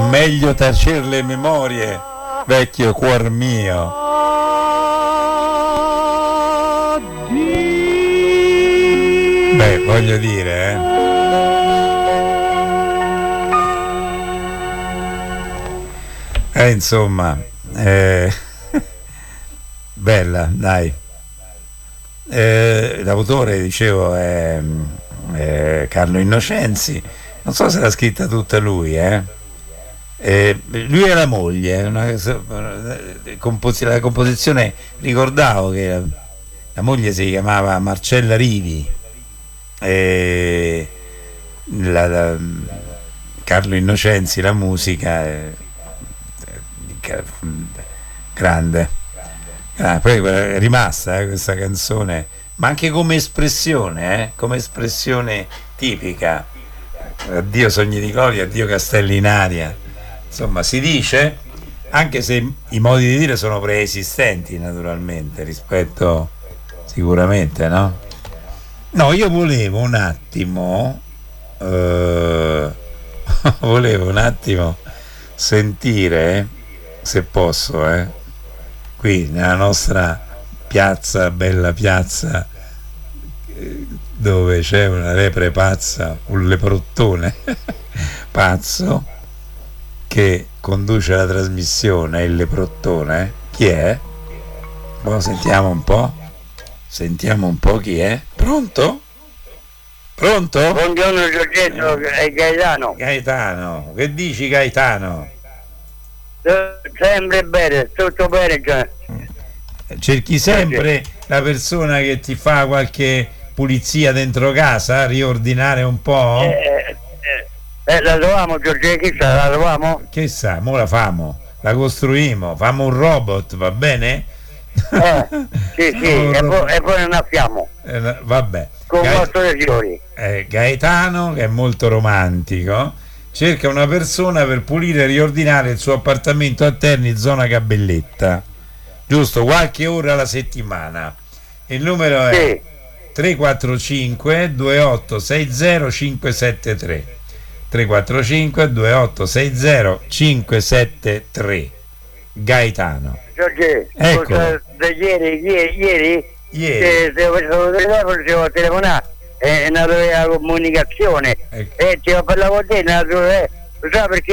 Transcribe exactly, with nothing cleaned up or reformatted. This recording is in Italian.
meglio tacer le memorie, vecchio cuor mio. Beh, voglio dire, eh, eh insomma, eh, bella, dai. Eh, l'autore, dicevo, è, è Carlo Innocenzi. Non so se l'ha scritta tutta lui, eh. Eh, lui e la moglie, una, compos- la composizione, ricordavo che la, la moglie si chiamava Marcella Rivi, e la, la, Carlo Innocenzi la musica, è, è grande. Ah, poi è rimasta, eh, questa canzone, ma anche come espressione, eh, come espressione tipica. Addio sogni di gloria, addio castelli in aria. Insomma, si dice, anche se i modi di dire sono preesistenti naturalmente rispetto, sicuramente, no? No, io volevo un attimo eh, volevo un attimo sentire, se posso, eh, qui nella nostra piazza, bella piazza, dove c'è una lepre pazza, un leprottone pazzo che conduce la trasmissione, il leprottone. Chi è? Poi sentiamo un po'. Sentiamo un po' chi è. Pronto? Pronto? Buongiorno Giorgetto, è Gaetano. Gaetano, che dici Gaetano? Sempre bene, tutto bene già. Cerchi sempre la persona che ti fa qualche pulizia dentro casa, riordinare un po'? Eh, eh, eh, la troviamo Giorgetto, chissà, la troviamo? Che sa, mo la famo, la costruimo, famo un robot, va bene? Eh, sì, sì, e poi, e poi ne annaffiamo. Eh, vabbè. Con Gaet- quattro fiori. eh, Gaetano, che è molto romantico, cerca una persona per pulire e riordinare il suo appartamento a Terni, zona Cabelletta, giusto, qualche ora alla settimana. Il numero è Sì. tre quattro cinque due otto sei zero cinque sette tre, tre quattro cinque due otto sei zero cinque sette tre. Gaetano. Giorgetto, Ecco. da, da ieri, ieri, ieri, Ieri. se, se ho fatto il telefono, se ho telefonato, è nata la comunicazione, Ecco. e ci ho parlato con te, è nato, eh, lo sa perché